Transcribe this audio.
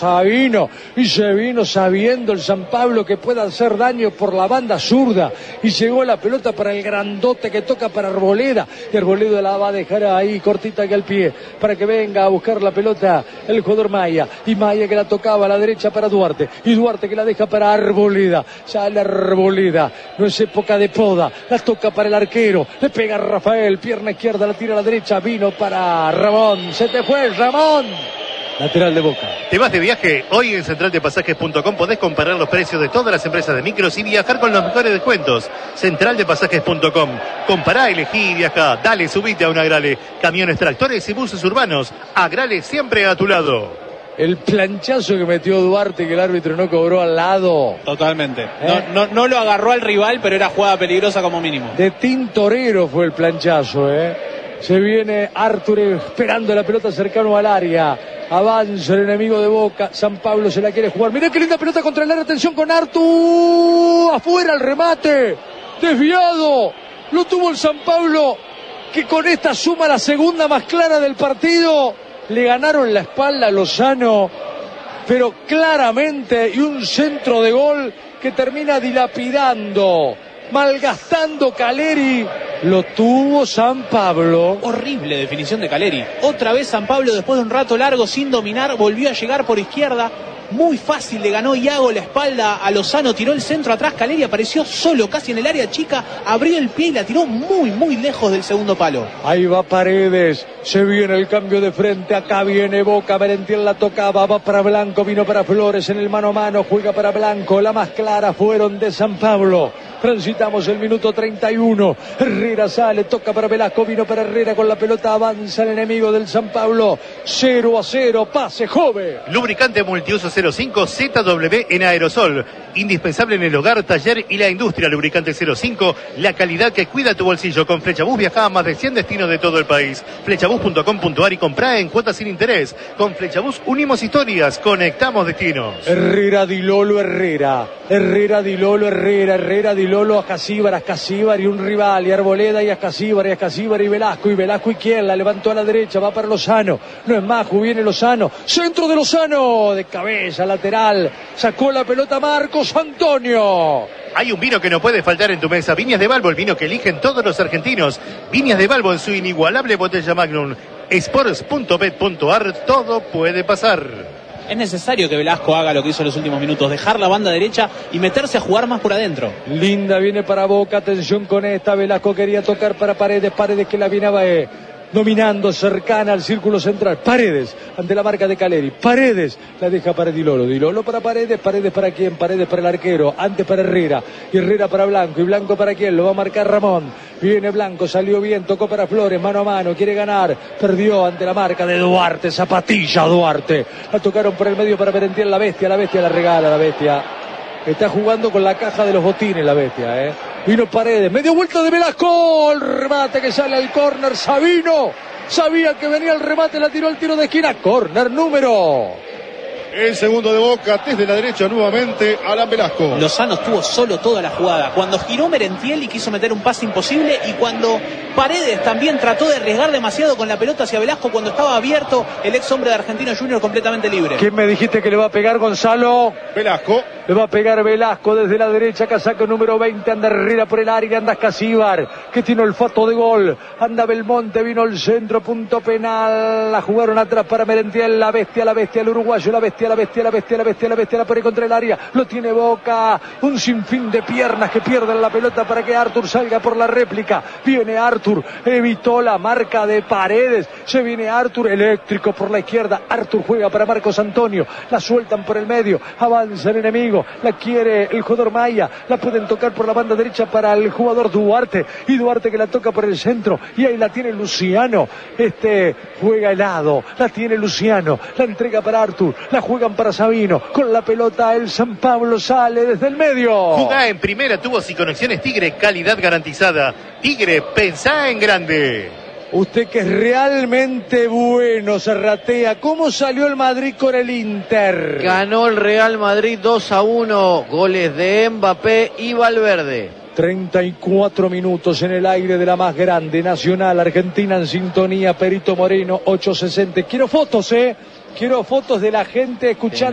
Sabino, y se vino sabiendo el San Pablo que puede hacer daño por la banda zurda, y llegó la pelota para el grandote que toca para Arboleda, y Arboleda la va a dejar ahí cortita que al pie, para que venga a buscar la pelota el jugador Maya, y Maya que la tocaba a la derecha para Duarte, y Duarte que la deja para Arboleda, sale Arboleda, no es época de poda, la toca para el arquero, le pega a Rafael, pierna izquierda, la tira a la derecha, vino para Ramón, se te fue Ramón. Lateral de Boca. ¿Te vas de viaje? Hoy en centraldepasajes.com podés comparar los precios de todas las empresas de micros y viajar con los mejores descuentos. Centraldepasajes.com. Compará, elegí y viajá. Dale, subite a un Agrale. Camiones, tractores y buses urbanos. Agrale siempre a tu lado. El planchazo que metió Duarte que el árbitro no cobró al lado. Totalmente. No lo agarró al rival, pero era jugada peligrosa como mínimo. De Tintorero fue el planchazo, Se viene Artur esperando la pelota cercano al área. Avanza el enemigo de Boca. San Pablo se la quiere jugar. Mirá qué linda pelota contra el área. Atención con Artur. Afuera el remate. Desviado. Lo tuvo el San Pablo, que con esta suma la segunda más clara del partido. Le ganaron la espalda a Lozano, pero claramente, y un centro de gol que termina dilapidando, malgastando Caleri. Lo tuvo San Pablo. Horrible definición de Caleri. Otra vez San Pablo, después de un rato largo sin dominar, volvió a llegar por izquierda. Muy fácil, le ganó Iago la espalda a Lozano, tiró el centro atrás, Caleri apareció solo, casi en el área chica, abrió el pie y la tiró muy lejos del segundo palo. Ahí va Paredes, se viene el cambio de frente, acá viene Boca, Merentiel la tocaba, va para Blanco, vino para Flores en el mano a mano, juega para Blanco, la más clara fueron de San Pablo. Transitamos el minuto 31, Herrera sale, toca para Velasco, vino para Herrera con la pelota, avanza el enemigo del San Pablo, 0-0, pase Jove. Lubricante multiuso 05 ZW en aerosol, indispensable en el hogar, taller y la industria. Lubricante 05, la calidad que cuida tu bolsillo. Con Flechabús viaja a más de 100 destinos de todo el país. Flechabús.com.ar y comprá en cuotas sin interés. Con Flechabús unimos historias, conectamos destinos. Herrera, Di Lolo, Herrera, Di Lolo, Herrera, Di Lolo, Ascasíbar y un rival, y Arboleda y Ascasíbar y Velasco, y quién la levantó a la derecha, va para Lozano, no es Maju, viene Lozano, centro de Lozano, de cabeza, lateral, sacó la pelota Marcos Antonio. Hay un vino que no puede faltar en tu mesa, Viñas de Balbo, el vino que eligen todos los argentinos. Viñas de Balbo en su inigualable botella Magnum. Sports.bet.ar, todo puede pasar. Es necesario que Velasco haga lo que hizo en los últimos minutos, dejar la banda derecha y meterse a jugar más por adentro. Linda viene para Boca, atención con esta, Velasco quería tocar para Paredes que la viene dominando, cercana al círculo central. Paredes, ante la marca de Caleri. Paredes, la deja para Di Lolo. Di Lolo para Paredes. ¿Paredes para quién? Paredes para el arquero. Antes para Herrera. Y Herrera para Blanco. ¿Y Blanco para quién? Lo va a marcar Ramón. Viene Blanco, salió bien, tocó para Flores, mano a mano, quiere ganar. Perdió ante la marca de Duarte. Zapatilla Duarte. La tocaron por el medio para Merentiel. La bestia la regala, la bestia. Está jugando con la caja de los botines la bestia, Vino Paredes, medio vuelta de Velasco, el remate que sale al córner, Sabino, sabía que venía el remate, la tiró el tiro de esquina, córner número. El segundo de Boca, desde la derecha nuevamente, Alan Velasco. Lozano estuvo solo toda la jugada. Cuando giró Merentiel y quiso meter un pase imposible, y cuando Paredes también trató de arriesgar demasiado con la pelota hacia Velasco cuando estaba abierto el ex hombre de Argentino Junior completamente libre. ¿Quién me dijiste que le va a pegar, Gonzalo? Velasco. Le va a pegar Velasco desde la derecha, casaco número 20, anda Herrera por el área, anda Ascasíbar, que tiene olfato de gol, anda Belmonte, vino el centro, punto penal, la jugaron atrás para Merentiel, la bestia, el uruguayo, la pone contra el área, lo tiene Boca, un sinfín de piernas que pierden la pelota para que Artur salga por la réplica, viene Artur, evitó la marca de Paredes, se viene Artur, eléctrico por la izquierda, Artur juega para Marcos Antonio, la sueltan por el medio, avanza el enemigo, la quiere el jugador Maya, la pueden tocar por la banda derecha para el jugador Duarte, y Duarte que la toca por el centro, y ahí la tiene Luciano, juega helado, la tiene Luciano, la entrega para Artur, la juegan para Sabino, con la pelota el San Pablo sale desde el medio. Jugá en primera, tubos y conexiones Tigre, calidad garantizada. Tigre, pensá en grande. Usted que es realmente bueno, Serratea. ¿Cómo salió el Madrid con el Inter? Ganó el Real Madrid 2-1, goles de Mbappé y Valverde. 34 minutos en el aire de la más grande, Nacional, Argentina en sintonía, Perito Moreno, 8:60. Quiero fotos, Quiero fotos de la gente escuchando.